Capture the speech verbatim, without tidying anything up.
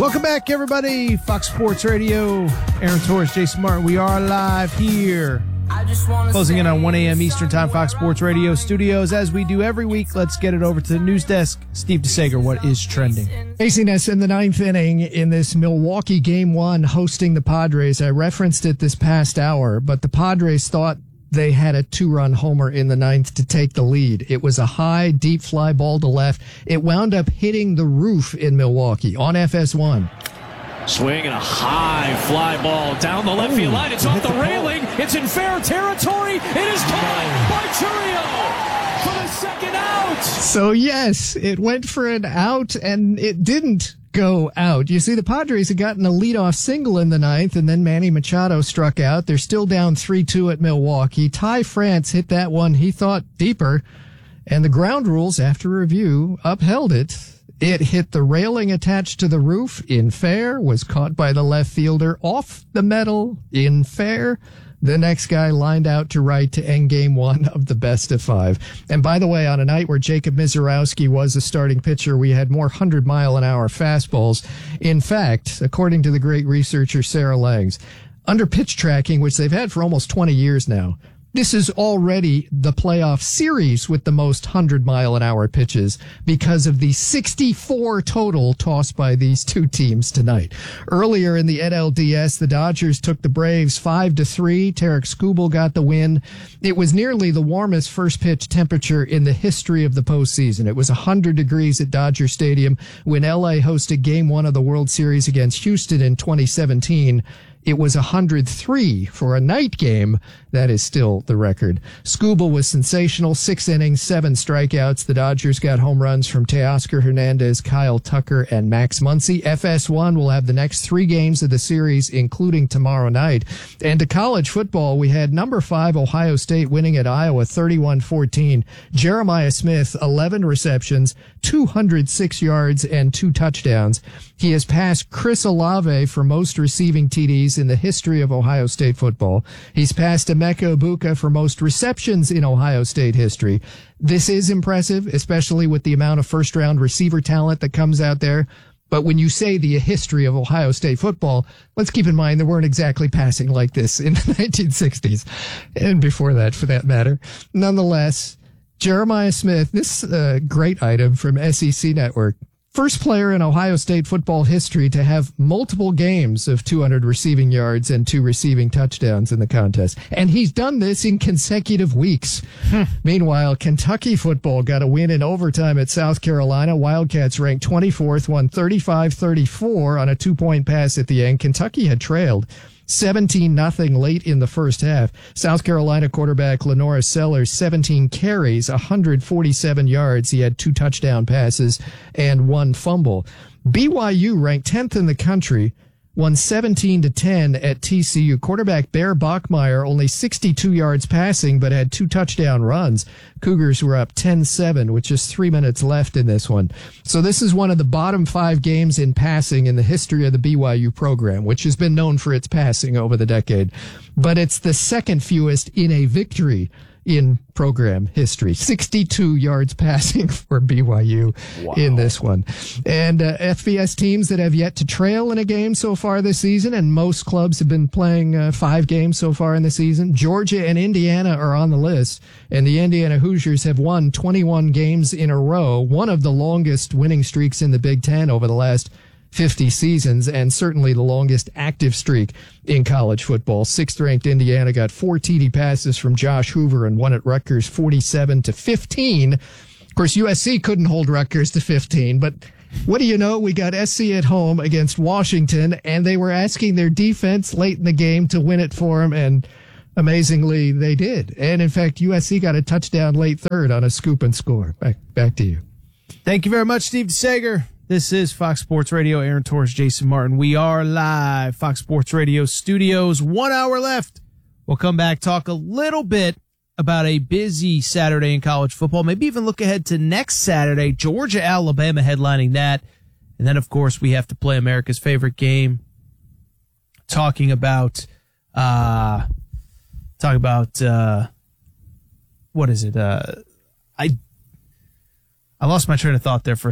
Welcome back, everybody. Fox Sports Radio. Aaron Torres, Jason Martin. We are live here. Closing in on one a.m. Eastern Time, Fox Sports Radio studios. As we do every week, let's get it over to the news desk. Steve DeSager, what is trending? Haziness in the ninth inning in this Milwaukee Game one hosting the Padres. I referenced it this past hour, but the Padres thought they had a two-run homer in the ninth to take the lead. It was a high, deep fly ball to left. It wound up hitting the roof in Milwaukee on F S one. Swing and a high fly ball down the left field line. It's off the railing. It's in fair territory. It is caught by Chourio for the second out. So, yes, it went for an out, and it didn't go out. You see, the Padres had gotten a leadoff single in the ninth, and then Manny Machado struck out. They're still down three two at Milwaukee. Ty France hit that one, he thought, deeper, and the ground rules, after review, upheld it. It hit the railing attached to the roof in fair, was caught by the left fielder off the metal in fair. The next guy lined out to right to end game one of the best of five. And by the way, on a night where Jacob Misiorowski was the starting pitcher, we had more hundred mile an hour fastballs. In fact, according to the great researcher Sarah Langs, under pitch tracking, which they've had for almost twenty years now, this is already the playoff series with the most hundred mile an hour pitches because of the sixty-four total tossed by these two teams tonight. Earlier in the N L D S, the Dodgers took the Braves five to three. Tarik Skubal got the win. It was nearly the warmest first pitch temperature in the history of the postseason. It was one hundred degrees at Dodger Stadium when L A hosted game one of the World Series against Houston in twenty seventeen. It was one hundred three for a night game. That is still the record. Skubal was sensational. Six innings, seven strikeouts. The Dodgers got home runs from Teoscar Hernandez, Kyle Tucker, and Max Muncy. F S one will have the next three games of the series, including tomorrow night. And to college football, we had number five Ohio State winning at Iowa thirty-one fourteen. Jeremiah Smith, eleven receptions, two hundred six yards, and two touchdowns. He has passed Chris Olave for most receiving T Ds in the history of Ohio State football. He's passed Emeka Egbuka for most receptions in Ohio State history. This is impressive, especially with the amount of first-round receiver talent that comes out there. But when you say the history of Ohio State football, let's keep in mind they weren't exactly passing like this in the nineteen sixties, and before that, for that matter. Nonetheless, Jeremiah Smith, this uh, great item from S E C Network, first player in Ohio State football history to have multiple games of two hundred receiving yards and two receiving touchdowns in the contest. And he's done this in consecutive weeks. Hmm. Meanwhile, Kentucky football got a win in overtime at South Carolina. Wildcats ranked twenty-fourth, won thirty-five thirty-four on a two-point pass at the end. Kentucky had trailed seventeen nothing late in the first half. South Carolina quarterback Lenora Sellers, seventeen carries, one hundred forty-seven yards. He had two touchdown passes and one fumble. B Y U ranked tenth in the country, won seventeen to ten at T C U. Quarterback Bear Bachmeier, only sixty-two yards passing, but had two touchdown runs. Cougars were up ten seven with just three minutes left in this one. So this is one of the bottom five games in passing in the history of the B Y U program, which has been known for its passing over the decade. But it's the second fewest in a victory in program history. sixty-two yards passing for B Y U wow. in this one. And uh, F B S teams that have yet to trail in a game so far this season, and most clubs have been playing uh, five games so far in the season. Georgia and Indiana are on the list, and the Indiana Hoosiers have won twenty-one games in a row, one of the longest winning streaks in the Big Ten over the last fifty seasons, and certainly the longest active streak in college football. Sixth-ranked Indiana got four T D passes from Josh Hoover and won at Rutgers forty-seven to fifteen. Of course, U S C couldn't hold Rutgers to fifteen, but what do you know? We got S C at home against Washington, and they were asking their defense late in the game to win it for them, and amazingly, they did. And in fact, U S C got a touchdown late third on a scoop and score. Back, back to you. Thank you very much, Steve DeSager. This is Fox Sports Radio. Aaron Torres, Jason Martin. We are live. Fox Sports Radio studios. One hour left. We'll come back, talk a little bit about a busy Saturday in college football. Maybe even look ahead to next Saturday. Georgia, Alabama headlining that. And then, of course, we have to play America's favorite game. Talking about, uh, talk about, uh, what is it? Uh, I, I lost my train of thought there for a